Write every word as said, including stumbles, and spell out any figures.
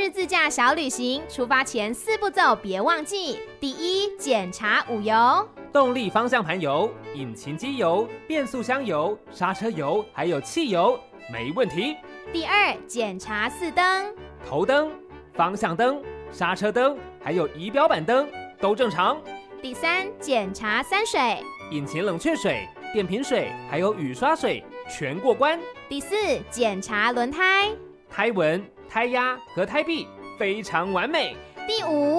日自驾小旅行，出发前四步骤别忘记：第一，检查五油。 动力方向盘油、引擎机油、变速箱油、刹车油，还有汽油，没问题。 第二，检查四灯。 头灯、方向灯、刹车灯，还有仪表板灯都正常。 第三，检查三水。 引擎冷却水、电瓶水，还有雨刷水全过关。 第四，检查轮胎。 胎纹、胎压和胎壁非常完美。 第五，